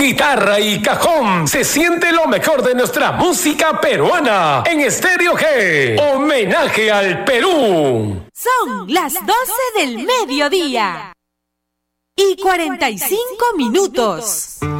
guitarra y cajón, se siente lo mejor de nuestra música peruana en Estéreo G. Homenaje al Perú. Son las 12 del mediodía y 45 minutos.